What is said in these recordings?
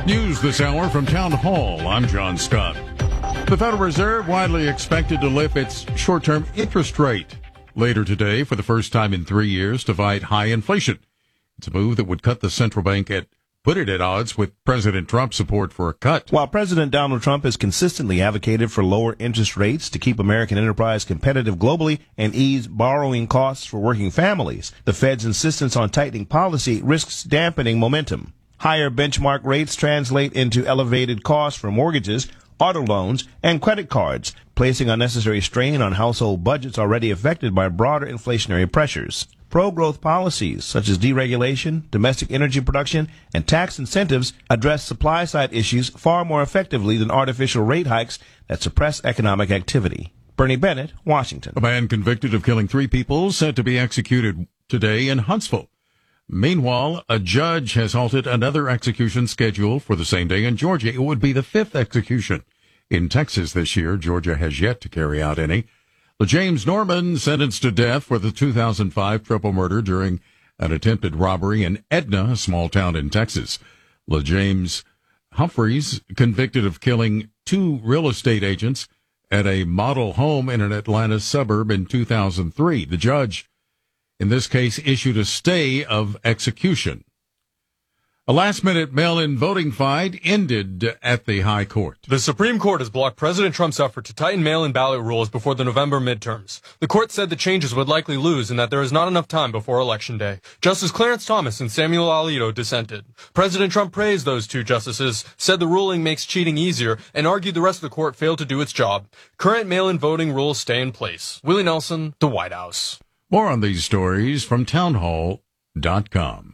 News this hour from Town Hall. I'm John Scott. The Federal Reserve widely expected to lift its short-term interest rate later today for the first time in 3 years to fight high inflation. It's a move that would put it at odds with President Trump's support for a cut. While President Donald Trump has consistently advocated for lower interest rates to keep American enterprise competitive globally and ease borrowing costs for working families, the Fed's insistence on tightening policy risks dampening momentum. Higher benchmark rates translate into elevated costs for mortgages, auto loans, and credit cards, placing unnecessary strain on household budgets already affected by broader inflationary pressures. Pro-growth policies such as deregulation, domestic energy production, and tax incentives address supply-side issues far more effectively than artificial rate hikes that suppress economic activity. Bernie Bennett, Washington. A man convicted of killing 3 people set to be executed today in Huntsville. Meanwhile, a judge has halted another execution scheduled for the same day in Georgia. It would be the 5th execution in Texas this year. Georgia has yet to carry out any. James Norman sentenced to death for the 2005 triple murder during an attempted robbery in Edna, a small town in Texas. James Humphreys, convicted of killing 2 real estate agents at a model home in an Atlanta suburb in 2003. The judge in this case issued a stay of execution. A last-minute mail-in voting fight ended at the High Court. The Supreme Court has blocked President Trump's effort to tighten mail-in ballot rules before the November midterms. The court said the changes would likely lose and that there is not enough time before Election Day. Justice Clarence Thomas and Samuel Alito dissented. President Trump praised those 2 justices, said the ruling makes cheating easier, and argued the rest of the court failed to do its job. Current mail-in voting rules stay in place. Willie Nelson, The White House. More on these stories from townhall.com.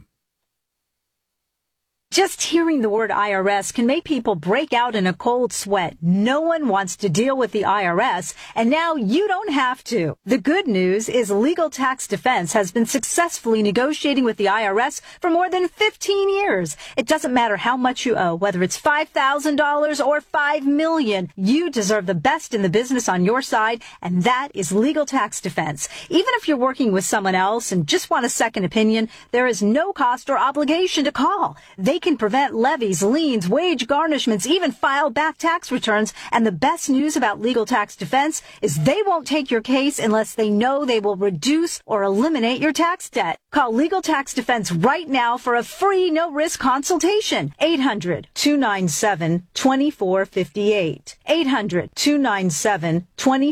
Just hearing the word IRS can make people break out in a cold sweat. No one wants to deal with the IRS, and now you don't have to. The good news is Legal Tax Defense has been successfully negotiating with the IRS for more than 15 years. It doesn't matter how much you owe, whether it's $5,000 or $5 million. You deserve the best in the business on your side, and that is Legal Tax Defense. Even if you're working with someone else and just want a second opinion, there is no cost or obligation to call. They can prevent levies, liens, wage garnishments, even file back tax returns. And the best news about Legal Tax Defense is they won't take your case unless they know they will reduce or eliminate your tax debt. Call Legal Tax Defense right now for a free no-risk consultation. 800-297-2458. 800-297-2458.